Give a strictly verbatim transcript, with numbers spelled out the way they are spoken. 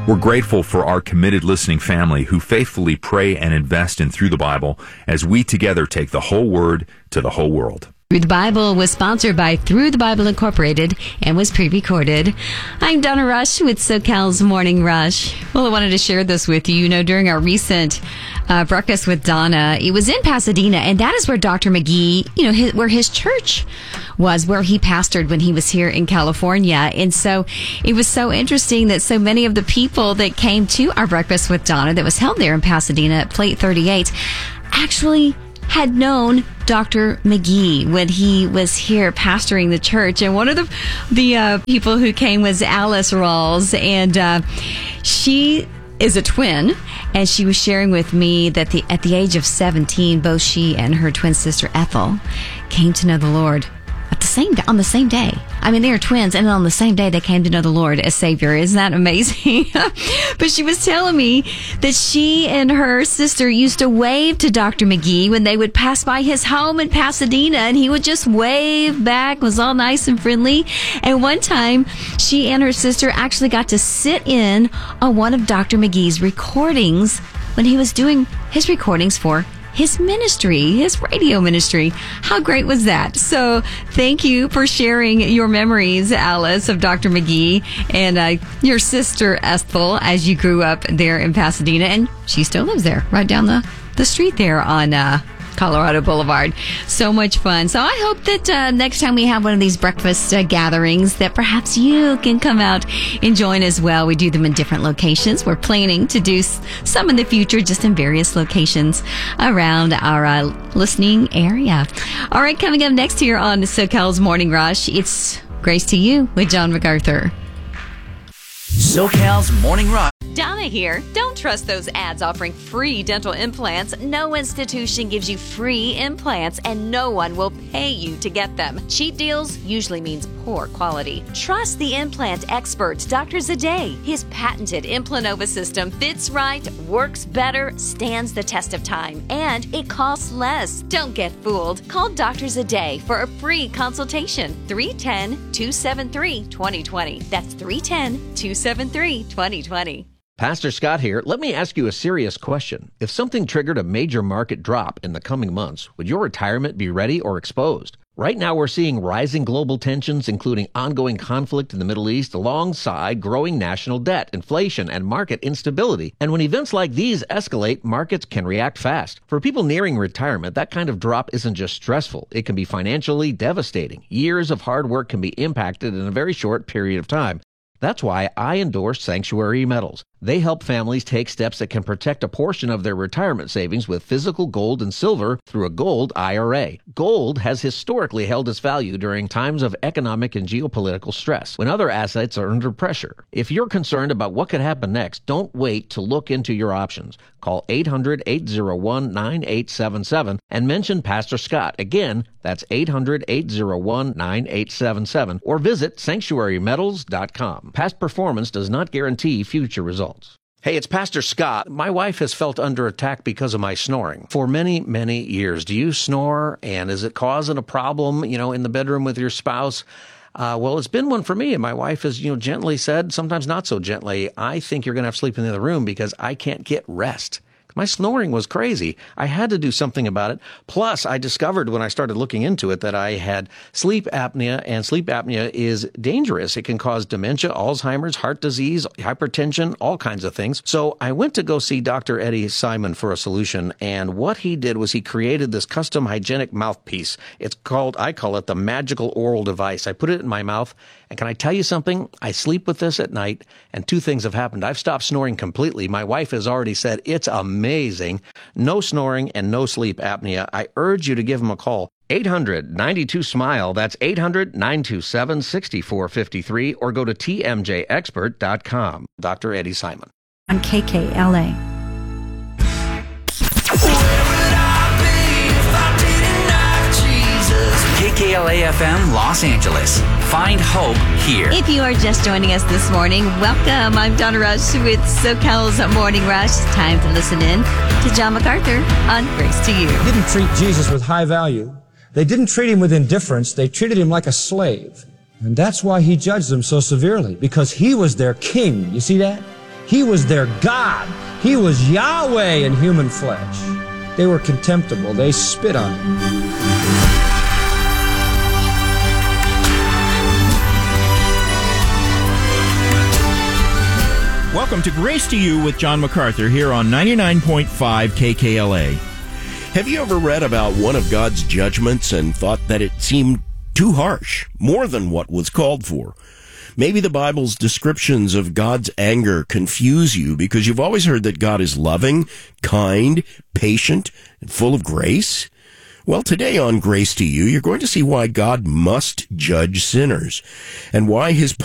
We're grateful for our committed listening family who faithfully pray and invest in Through the Bible as we together take the whole Word to the whole world. Through the Bible was sponsored by Through the Bible Incorporated and was pre-recorded. I'm Donna Rush with SoCal's Morning Rush. Well, I wanted to share this with you. You know, during our recent uh, breakfast with Donna, it was in Pasadena, and that is where Doctor McGee, you know, his, where his church was, where he pastored when he was here in California. And so it was so interesting that so many of the people that came to our breakfast with Donna that was held there in Pasadena at Plate thirty-eight actually had known Doctor McGee when he was here pastoring the church. And one of the the uh, people who came was Alice Rawls, and uh, she is a twin, and she was sharing with me that the at the age of seventeen, both she and her twin sister Ethel came to know the Lord at the same on the same day. I mean, they are twins, and on the same day they came to know the Lord as Savior. Isn't that amazing? But she was telling me that she and her sister used to wave to Doctor McGee when they would pass by his home in Pasadena, and he would just wave back, was all nice and friendly. And one time, she and her sister actually got to sit in on one of Doctor McGee's recordings when he was doing his recordings for his ministry, his radio ministry. How great was that? So thank you for sharing your memories, Alice, of Doctor McGee and uh, your sister Ethel as you grew up there in Pasadena. And she still lives there, right down the, the street there on uh, Colorado Boulevard. So much fun. So I hope that uh, next time we have one of these breakfast uh, gatherings that perhaps you can come out and join as well. We do them in different locations. We're planning to do s- some in the future, just in various locations around our uh, listening area. All right, coming up next here on SoCal's Morning Rush, it's Grace to You with John MacArthur. SoCal's Morning Rush. Donna here. Don't trust those ads offering free dental implants. No institution gives you free implants, and no one will pay you to get them. Cheap deals usually means poor quality. Trust the implant experts, Doctor Zade. His patented Implanova system fits right, works better, stands the test of time, and it costs less. Don't get fooled. Call Doctor Zade for a free consultation. three one zero, two seven three, two zero two zero. That's three one zero, two seven three, two zero two zero. Pastor Scott here. Let me ask you a serious question. If something triggered a major market drop in the coming months, would your retirement be ready or exposed? Right now, we're seeing rising global tensions, including ongoing conflict in the Middle East, alongside growing national debt, inflation, and market instability. And when events like these escalate, markets can react fast. For people nearing retirement, that kind of drop isn't just stressful. It can be financially devastating. Years of hard work can be impacted in a very short period of time. That's why I endorse Sanctuary Metals. They help families take steps that can protect a portion of their retirement savings with physical gold and silver through a gold I R A. Gold has historically held its value during times of economic and geopolitical stress, when other assets are under pressure. If you're concerned about what could happen next, don't wait to look into your options. Call eight hundred, eight oh one, nine eight seven seven and mention Pastor Scott. Again, that's eight hundred, eight oh one, nine eight seven seven, or visit sanctuary metals dot com. Past performance does not guarantee future results. Hey, it's Pastor Scott. My wife has felt under attack because of my snoring for many, many years. Do you snore, and is it causing a problem, you know, in the bedroom with your spouse? Uh, well, it's been one for me, and my wife has, you know, gently said, sometimes not so gently, I think you're going to have to sleep in the other room because I can't get rest. My snoring was crazy. I had to do something about it. Plus, I discovered when I started looking into it that I had sleep apnea, and sleep apnea is dangerous. It can cause dementia, Alzheimer's, heart disease, hypertension, all kinds of things. So I went to go see Doctor Eddie Simon for a solution, and what he did was he created this custom hygienic mouthpiece. It's called, I call it the magical oral device. I put it in my mouth, and can I tell you something? I sleep with this at night, and two things have happened. I've stopped snoring completely. My wife has already said it's amazing. No snoring and no sleep apnea. I urge you to give him a call. eight hundred, nine two, SMILE. That's eight hundred, nine two seven, six four five three, or go to T M J expert dot com. Doctor Eddie Simon. On K K L A. K K L A F M Los Angeles. Find hope here. If you are just joining us this morning, welcome. I'm Donna Rush with SoCal's Morning Rush. It's time to listen in to John MacArthur on Grace to You. They didn't treat Jesus with high value. They didn't treat him with indifference. They treated him like a slave. And that's why he judged them so severely, because he was their king. You see that? He was their God. He was Yahweh in human flesh. They were contemptible. They spit on him. Welcome to Grace to You with John MacArthur here on ninety-nine point five K K L A. Have you ever read about one of God's judgments and thought that it seemed too harsh, more than what was called for? Maybe the Bible's descriptions of God's anger confuse you because you've always heard that God is loving, kind, patient, and full of grace. Well, today on Grace to You, you're going to see why God must judge sinners and why his